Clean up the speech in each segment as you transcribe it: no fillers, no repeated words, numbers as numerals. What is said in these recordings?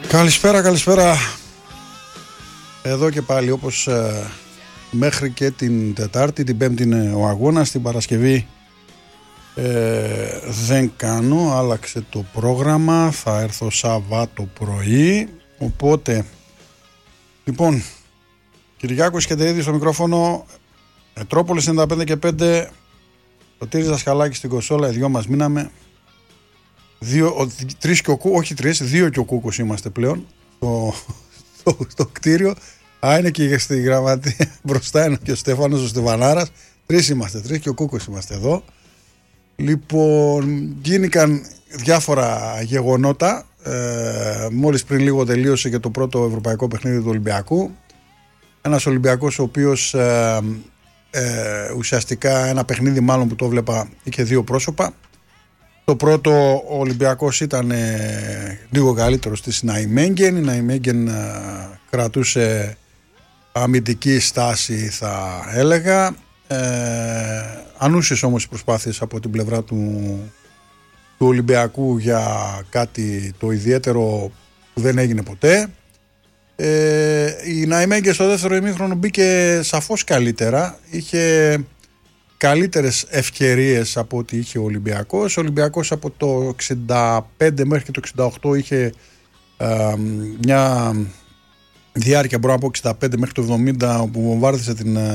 Καλησπέρα. Εδώ και πάλι όπως μέχρι και την Τετάρτη, την Πέμπτη είναι ο αγώνας, την Παρασκευή δεν κάνω, άλλαξε το πρόγραμμα, θα έρθω Σαββάτο πρωί, οπότε λοιπόν Κυριάκος και Τερίδη στο μικρόφωνο, Μετρόπολης 95 και 5, ο Τύρης Δασκαλάκης στην κονσόλα, οι δυο μας μείναμε. Δύο και ο Κούκος είμαστε πλέον στο κτίριο. Είναι και στη γραμματεία μπροστά είναι και ο Στέφανος ο Στεφανάρας. Τρεις και ο Κούκος είμαστε εδώ. Λοιπόν, γίνηκαν διάφορα γεγονότα. Μόλις πριν λίγο τελείωσε και το πρώτο ευρωπαϊκό παιχνίδι του Ολυμπιακού. Ένας Ολυμπιακός ο οποίος ουσιαστικά ένα παιχνίδι μάλλον που το βλέπα είχε δύο πρόσωπα. Το πρώτο, ο Ολυμπιακός ήταν λίγο καλύτερος στη Ναϊμέγγεν. Η Ναϊμέγγεν κρατούσε αμυντική στάση, θα έλεγα. Ανούσιες όμως οι προσπάθειες από την πλευρά του Ολυμπιακού για κάτι το ιδιαίτερο που δεν έγινε ποτέ. Η Ναϊμέγγεν στο δεύτερο ημίχρονο μπήκε σαφώς καλύτερα. Είχε καλύτερες ευκαιρίες από ό,τι είχε ο Ολυμπιακός. Ο Ολυμπιακός από το 65 μέχρι και το 68 είχε μια διάρκεια, μπορώ να πω 65 μέχρι το 70, όπου βομβάρδισε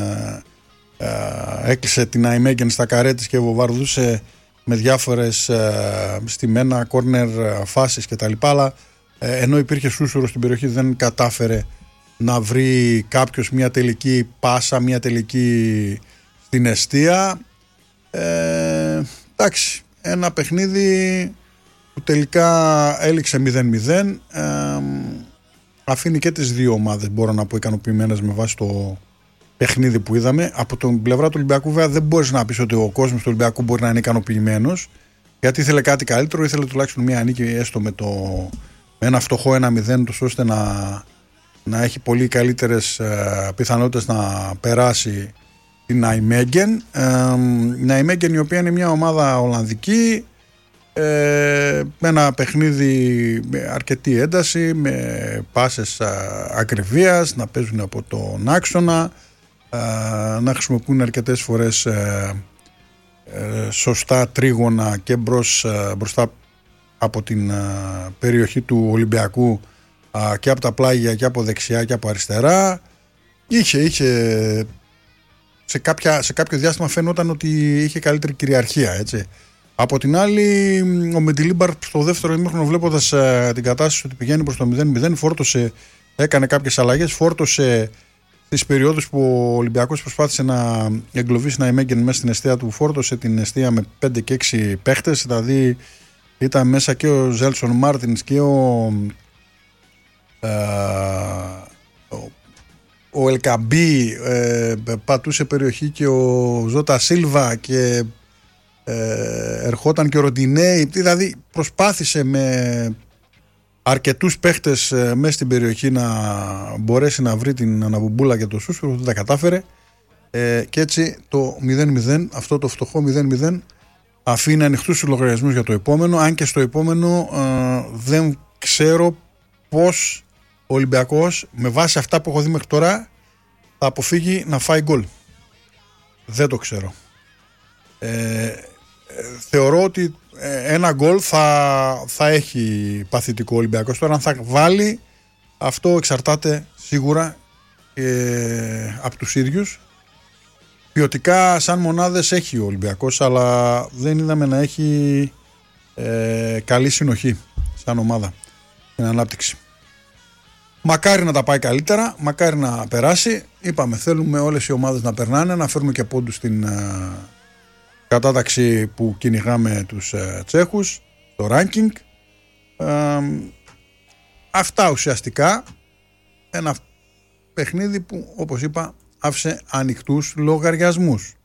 έκλεισε την Ναϊμέγγεν στα καρέ της και βομβαρδούσε με διάφορες στημένα κόρνερ φάσεις κτλ. Αλλά ενώ υπήρχε σούσουρο στην περιοχή δεν κατάφερε να βρει κάποιος μια τελική πάσα, μια τελική στην εστία. Εντάξει, ένα παιχνίδι που τελικά έληξε 0-0, αφήνει και τις δύο ομάδες, μπορώ να πω, ικανοποιημένες με βάση το παιχνίδι που είδαμε. Από την πλευρά του Ολυμπιακού βέβαια δεν μπορείς να πεις ότι ο κόσμος του Ολυμπιακού μπορεί να είναι ικανοποιημένος, γιατί ήθελε κάτι καλύτερο, ήθελε τουλάχιστον μια νίκη έστω με ένα φτωχό 1-0, ώστε να έχει πολύ καλύτερες πιθανότητες να περάσει η Ναϊμέγγεν. Η Ναϊμέγγεν, η οποία είναι μια ομάδα Ολλανδική, με ένα παιχνίδι με αρκετή ένταση, με πάσες ακριβίας, να παίζουν από τον άξονα, να χρησιμοποιούν αρκετές φορές σωστά τρίγωνα και μπροστά από την περιοχή του Ολυμπιακού, και από τα πλάγια και από δεξιά και από αριστερά. Είχε σε κάποιο διάστημα φαίνονταν ότι είχε καλύτερη κυριαρχία, έτσι. Από την άλλη, ο Μεντιλίμπαρ στο δεύτερο ημίχρονο, βλέποντας την κατάσταση ότι πηγαίνει προς το 0-0, έκανε κάποιες αλλαγές, φόρτωσε τις περιόδους που ο Ολυμπιακός προσπάθησε να εγκλωβίσει Ναϊμέγγεν μέσα στην εστία του, φόρτωσε την εστία με 5 και 6 παίχτες, δηλαδή ήταν μέσα και ο Ζέλσον Μάρτινς και ο Ελκαμπή, πατούσε περιοχή και ο Ζώτα Σίλβα και ερχόταν και ο Ροντινέι, δηλαδή προσπάθησε με αρκετούς παίχτες μέσα στην περιοχή να μπορέσει να βρει την αναβουμπούλα και το σούσουρο, δεν τα κατάφερε, και έτσι το 0-0, αυτό το φτωχό 0-0 αφήνει ανοιχτούς τους λογαριασμούς για το επόμενο, αν και στο επόμενο δεν ξέρω πώς ο Ολυμπιακός με βάση αυτά που έχω δει μέχρι τώρα θα αποφύγει να φάει γκολ. Δεν το ξέρω. Θεωρώ ότι ένα γκολ θα έχει παθητικό Ολυμπιακός. Τώρα αν θα βάλει, αυτό εξαρτάται σίγουρα από τους ίδιους. Ποιοτικά σαν μονάδες έχει ο Ολυμπιακός, αλλά δεν είδαμε να έχει καλή συνοχή σαν ομάδα στην ανάπτυξη. Μακάρι να τα πάει καλύτερα, μακάρι να περάσει. Είπαμε, θέλουμε όλες οι ομάδες να περνάνε, να φέρουμε και πόντους στην κατάταξη που κυνηγάμε τους Τσέχους, το ranking. Αυτά ουσιαστικά. Ένα παιχνίδι που, όπως είπα, άφησε ανοιχτούς λογαριασμούς.